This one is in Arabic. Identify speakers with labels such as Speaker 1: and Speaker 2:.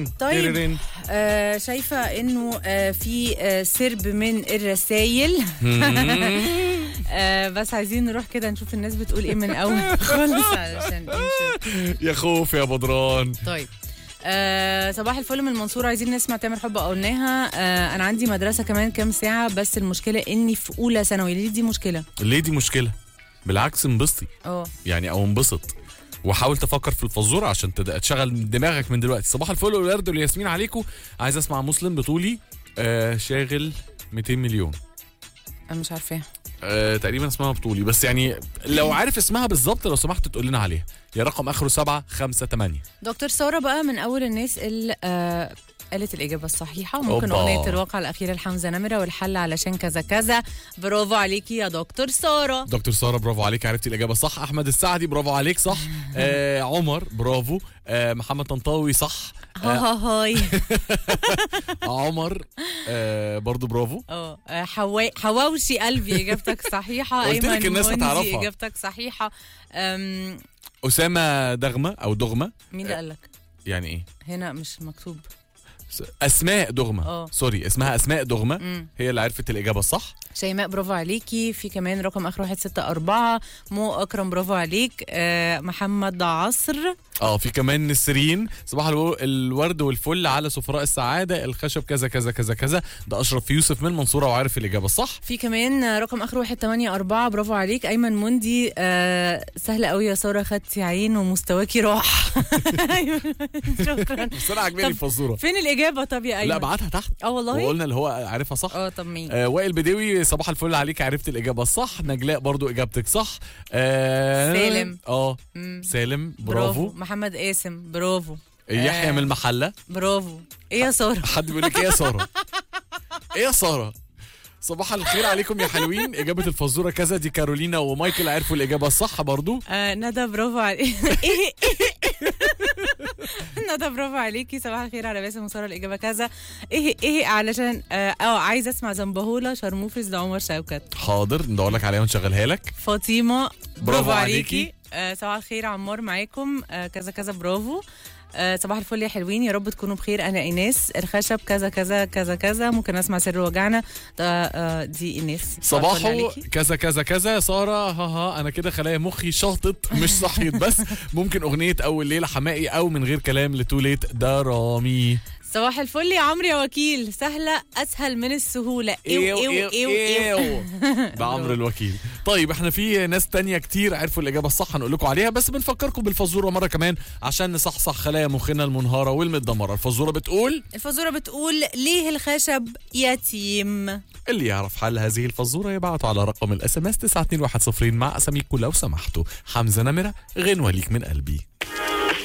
Speaker 1: طيب شايفة انه في سرب من الرسايل. بس عايزين نروح كده نشوف الناس بتقول ايه من اول خالص علشان
Speaker 2: يا خوف يا بدران.
Speaker 1: طيب صباح الفل من المنصورة، عايزين نسمع تامر حب قلناها. انا عندي مدرسة كمان كام ساعة، بس المشكلة اني في اولى ثانوي. ليه دي مشكلة؟
Speaker 2: ليه دي مشكلة؟ بالعكس انبسطي يعني، او انبسط وحاول تفكر في الفزوره عشان تشغل دماغك من دلوقتي. صباح الفل والورد والياسمين عليكم. عايز اسمع مسلم بطولي شاغل 200 مليون.
Speaker 1: انا مش عارفاها.
Speaker 2: تقريبا اسمها بطولي، بس يعني لو عارف اسمها بالظبط لو سمحت تقول لنا عليها. يا رقم اخره 758.
Speaker 1: دكتور سارة بقى من اول الناس اللي قالت الإجابة الصحيحة. ممكن أغنية الواقع الأخيرة لحمزة نمرة والحل علشان كذا كذا. برافو عليكي يا دكتور سارة.
Speaker 2: دكتور سارة برافو عليك، عرفتي الإجابة صح. أحمد السعدي برافو عليك صح. عمر برافو. محمد طنطاوي صح.
Speaker 1: هاي
Speaker 2: عمر برضو برافو.
Speaker 1: حواوشي قلبي إجابتك صحيحة.
Speaker 2: قلت لك الناس هتعرفها.
Speaker 1: إجابتك صحيحة.
Speaker 2: أسامة دغمة أو دغمة.
Speaker 1: مين اللي قالك؟
Speaker 2: يعني إيه؟
Speaker 1: هنا مش مكتوب.
Speaker 2: أسماء دغمة. سوري اسمها أسماء دغمة. هي اللي عرفت الإجابة الصح.
Speaker 1: شيماء برافو عليكي. في كمان رقم آخره 164. مو أكرم برافو عليك. محمد عصر.
Speaker 2: في كمان نسرين صباح الورد والفل على سفراء السعادة الخشب كذا كذا كذا كذا. ده أشرف يوسف من المنصورة وعارف الإجابة الصح.
Speaker 1: في كمان رقم آخره 184 برافو عليك. أيمن مندي. سهلة قوي يا سارة، خدتي عين ومستواكي راح. شكرا.
Speaker 2: بس أنا عجباني الفزورة.
Speaker 1: فين الإجابة طب يا أيمن؟
Speaker 2: لا بعتها تحت.
Speaker 1: والله
Speaker 2: وقلنا اللي هو عارفها صح.
Speaker 1: طب مين؟
Speaker 2: وائل بدوي صباح الفل عليك، عرفت الإجابة الصح. نجلاء برضو إجابتك صح.
Speaker 1: سالم.
Speaker 2: سالم برافو.
Speaker 1: محمد قاسم برافو.
Speaker 2: يحيى من المحلة
Speaker 1: برافو. ايه يا سارة؟
Speaker 2: حد بيقول لك ايه يا سارة؟ ايه يا سارة؟ صباح الخير عليكم يا حلوين. إجابة الفزورة كذا. دي كارولينا ومايكل عرفوا الإجابة الصح برضو.
Speaker 1: ندى برافو عليك. ندى برافو عليكي. صباح الخير على باسم وسارة، الإجابة كذا. ايه علشان عايزة اسمع زنبهولة شرموفرز لعمر شوكت.
Speaker 2: حاضر ندور لك عليها ونشغلها لك.
Speaker 1: فاطمة برافو عليكي. صباح الخير عمار معاكم. كذا كذا برافو. صباح الفل يا حلوين، يا رب تكونوا بخير. انا ايناس الخشب كذا كذا كذا كذا. ممكن اسمع سر وجعنا. دي ايناس.
Speaker 2: صباحو كذا كذا كذا. ساره انا كده خلايا مخي شاطت مش صحيت. بس ممكن اغنيه اول ليله حمائي او من غير كلام لتوليت درامي.
Speaker 1: صباح الفل يا عمرو يا وكيل. سهله اسهل من السهوله.
Speaker 2: ايو ده عمرو الوكيل. طيب احنا في ناس تانية كتير عرفوا الاجابه الصح هنقول لكم عليها، بس بنفكركم بالفزوره مره كمان عشان نصحصح خلايا مخنا المنهاره والمتدمره. الفزوره بتقول ليه الخشب يتيم؟ اللي يعرف حل هذه الفزوره يبعتوا على رقم الاس ام اس 92110 مع اساميكم لو سمحتوا. حمزه نمره غنوه ليك من قلبي.